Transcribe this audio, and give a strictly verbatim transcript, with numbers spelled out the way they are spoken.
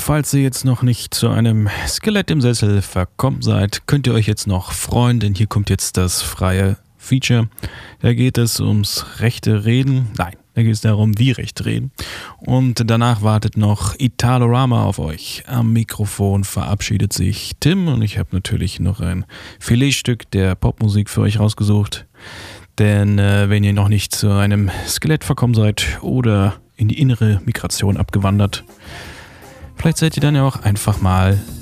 falls ihr jetzt noch nicht zu einem Skelett im Sessel verkommen seid, könnt ihr euch jetzt noch freuen, denn hier kommt jetzt das freie Feature. Da geht es ums rechte Reden. Nein, da geht es darum, wie recht reden. Und danach wartet noch Italorama auf euch. Am Mikrofon verabschiedet sich Tim und ich habe natürlich noch ein Filetstück der Popmusik für euch rausgesucht. Denn äh, wenn ihr noch nicht zu einem Skelett verkommen seid oder in die innere Migration abgewandert, vielleicht seid ihr dann ja auch einfach mal